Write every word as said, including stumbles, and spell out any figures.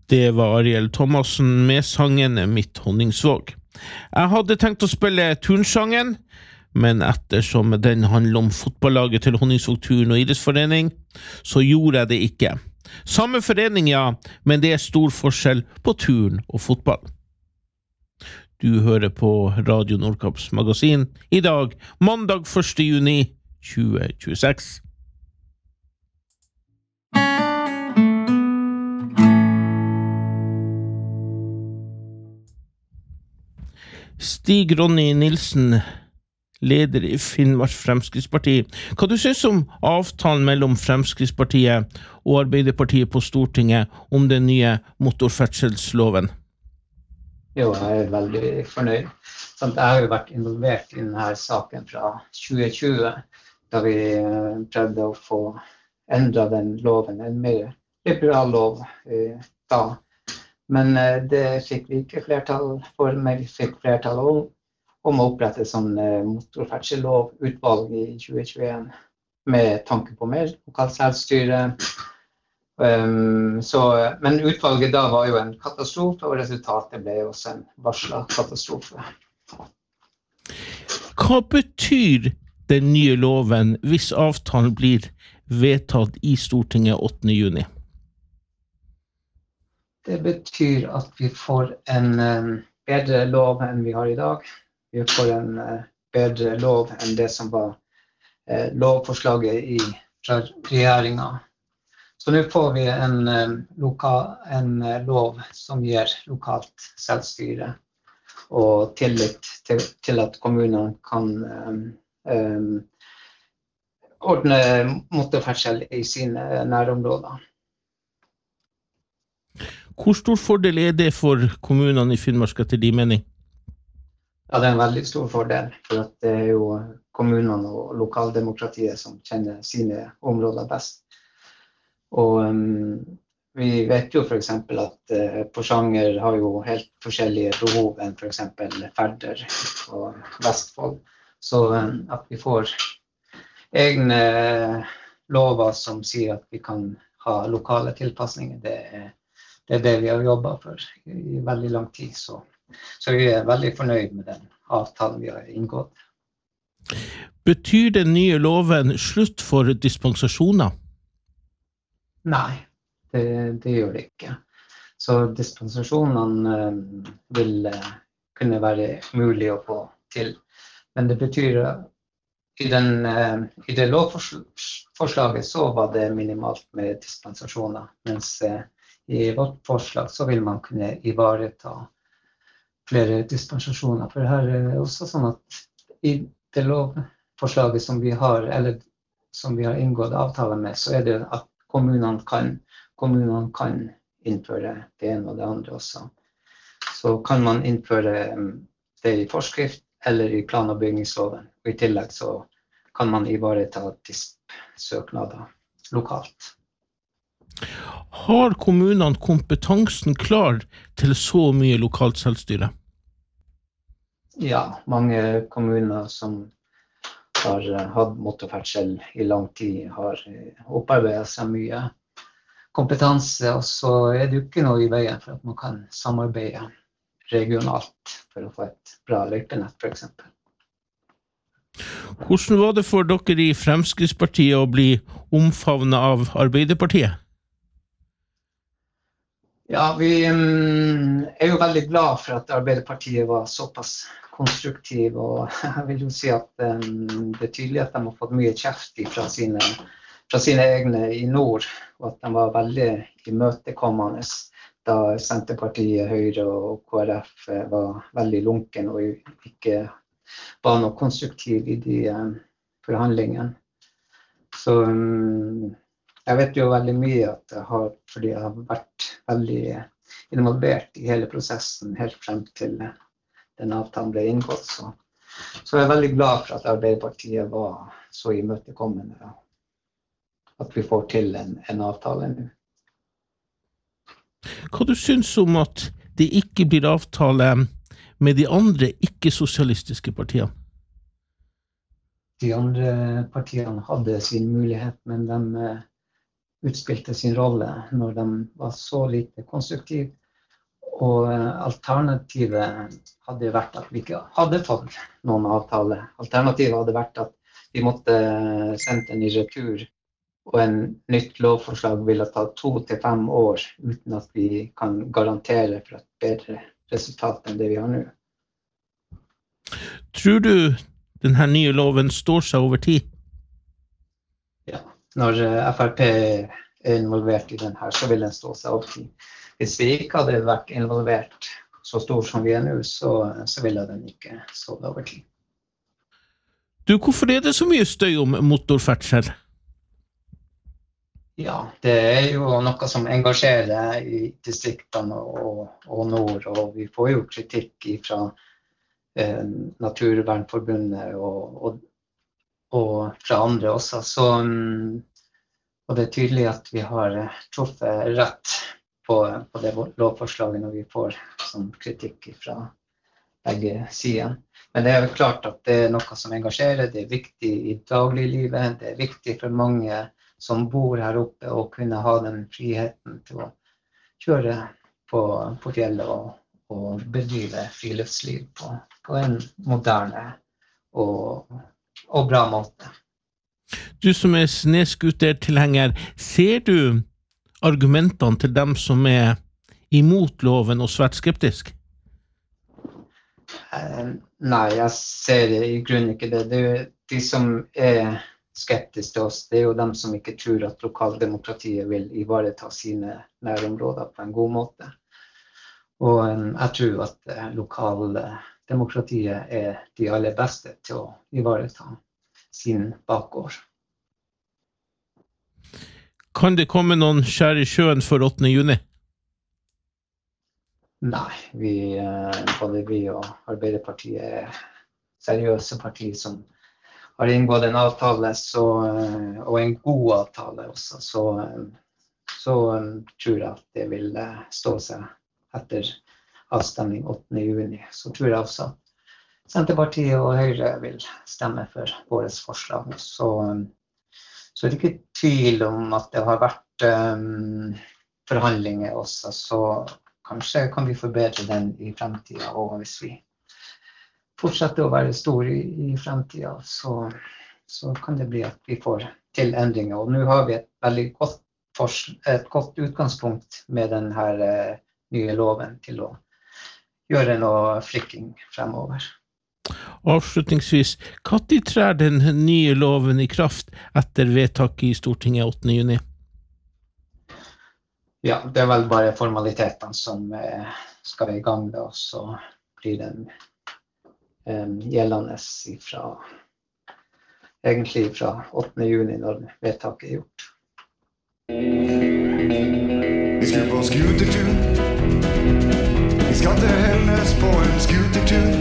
Det var Ariel Thomassen med sangen Mitt Honningsvåg. Jeg hadde tenkt å spille turnsangen, men ettersom den handler om fotballaget til Honningsvåg Turn- og idrettsforening, så gjorde jeg det ikke. Samme forening, ja, men det er stor forskjell på turn og fotball. Du hører på Radio Nordkaps magasin i dag, mandag første juni tjue tjueseks. Stig Ronny Nilsen, leder i Finnmark Fremskrittsparti. Hva du synes om avtalen mellom Fremskrittspartiet og Arbeiderpartiet på Stortinget om den nye motorferdselsloven? Jo, jeg er veldig fornøyd. Jeg har jo vært involvert i denne saken fra tjue tjue, da vi prøvde å få endret den loven, en mer liberal lov da. Men det fikk vi ikke flertall for, men vi fikk flertall om, om å opprette sånn motorferdsellovutvalg i tjue tjueen med tanke på mer lokalt selvstyre. Um, så, men utvalget da var jo en katastrofe, og resultatet ble også en varslet katastrofe. Hva betyr den nye loven hvis avtalen blir vedtatt i Stortinget åttende juni? Det betyr at vi får en um, bedre lov enn vi har i dag. Vi får en uh, bedre lov enn det som var uh, lovforslaget i fra regjeringen. Så nå får vi en, um, lokal, en uh, lov som gir lokalt selvstyre og tillit til, til at kommunene kan um, um, ordne motorferdsel i sine nærområder. Hvor stor fordel er det for kommunene i Finnmark etter din mening? Ja, det er en veldig stor fordel, for at det er jo kommunene og lokaldemokratiet som kjenner sine områder best. Og um, vi vet jo for eksempel at uh, Porsanger har jo helt forskjellige behov enn for eksempel Færder og Vestfold. Så um, at vi får egne lover som sier at vi kan ha lokale tilpasninger, det er Det er det vi har jobbet for i veldig lang tid, så, så vi er veldig fornøyd med den avtalen vi har inngått. Betyr den nye loven slutt for dispensasjoner? Nei, det, det gjør det ikke. Så dispensasjonene um, vil uh, kunne være mulig å få til. Men det betyr at i, den, uh, i det lovforslaget så var det minimalt med dispensasjoner, mens uh, i vårt forslag så vil man kunne ivareta flere dispensasjoner. For her er det også sånn at i det lovforslaget som vi har, eller som vi har inngått avtale med, så er det at kommunene kan, kommunene kan innføre det ene og det andre også. Så kan man innføre det i forskrift eller i plan- og bygningsloven. Og i tillegg så kan man ivareta disp-søknader lokalt. Har kommunene kompetansen klar til så mye lokalt selvstyre? Ja, mange kommuner som har hatt motorferdsel i lang tid har opparbeidet seg mye kompetanse, og så er det jo ikke noe i veien for at man kan samarbeide regionalt for å få et bra løypenett for eksempel. Hvordan var det for dere i Fremskrittspartiet å bli omfavnet av Arbeiderpartiet? Ja, vi um, er jo veldig glad for at Arbeiderpartiet var såpass konstruktiv, og jeg vil jo si at um, det er tydelig at de har fått mye kjeft fra sine, fra sine egne i nord, og at de var veldig imøtekommende da Senterpartiet, Høyre og K R F var veldig lunken og ikke var noe konstruktiv i de um, forhandlingene. Så um, jeg vet jo veldig mye at jeg har, fordi jeg har vært veldig involvert i hele prosessen helt frem til den avtalen ble inngått. Så, så jeg er veldig glad for at Arbeiderpartiet var så imøtekommende, at vi får til en, en avtale nå. Hva du synes om at det ikke blir avtale med de andre ikke-sosialistiske partiene? De andre partiene hadde sin mulighet, men de utspilte sin rolle når de var så lite konstruktive. Og alternativet hadde vært at vi ikke hadde fått noen avtale. Alternativet hadde vært at vi måtte sendt den i retur, og en nytt lovforslag ville ta to til fem år uten at vi kan garantere for et bedre resultat enn det vi har nå. Tror du denne nye loven står seg over tid? Ja, når F R P er involvert i den her, så vil den stå seg over tid. Hvis vi ikke hadde vært involvert så stor som vi er nå, så, så ville den ikke stå over tid. Du, hvorfor er det så mye støy om motorferdsel? Ja, det er jo noe som engasjerer i distriktene og, og nord, og vi får jo kritikk fra eh, Naturvernforbundet og, og, og fra andre også. Så, og det er tydelig at vi har truffet rett på, på det lovforslaget når vi får sånn kritikk fra begge sider. Men det er jo klart at det er noe som engasjerer, det er viktig i dagliglivet, det er viktig for mange som bor her oppe og kunne ha den friheten til å kjøre på, på fjellet og, og bedrive friluftsliv på, på en moderne og, og bra måte. Du som er sneskutertilhenger, ser du argumentene til dem som er imot loven og svært skeptisk? Eh, nei, jeg ser i grunnen ikke det. Det er jo de som er skeptisk til oss, det er jo dem som ikke tror at lokaldemokratiet vil ivareta sine nærområder på en god måte. Og um, jeg tror at uh, lokaldemokratiet er de aller beste til å ivareta sin bakgård. Kan det komme noen skjær i sjøen for åttende juni? Nei, vi, uh, både vi og Arbeiderpartiet er seriøse partier som har inngått en avtale, så, og en god avtale også, så, så tror jeg at det vil stå seg etter avstemning åttende juni. Så tror jeg også at Senterpartiet og Høyre vil stemme for våres forslag. Så, så er det ikke tvil om at det har vært um, forhandlinger også, så kanskje kan vi forbedre den i fremtiden, og hvis vi fortsette å være stor i, i fremtiden, så, så kan det bli at vi får til endringer. Og nå har vi et veldig godt, et godt utgangspunkt med denne uh, nye loven til å gjøre noe flikking fremover. Avslutningsvis, hva tid trer den nye loven i kraft etter vedtaket i Stortinget åttende juni? Ja, det er vel bare formalitetene som uh, skal i gang da, og så blir den Um, gjeldende fra, egentlig fra åttende juni når vedtaket er gjort. Vi skal på skutertur. Vi skal til Helnes på en skutertur.